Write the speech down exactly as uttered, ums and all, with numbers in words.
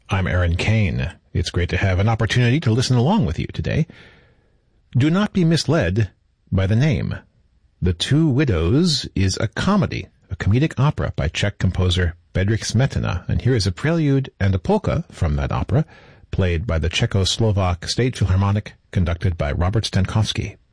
I'm Aaron Kane. It's great to have an opportunity to listen along with you today. Do not be misled by the name. The Two Widows is a comedy, a comedic opera by Czech composer Bedřich Smetana, and here is a prelude and a polka from that opera, played by the Czechoslovak State Philharmonic, conducted by Robert Stankowski.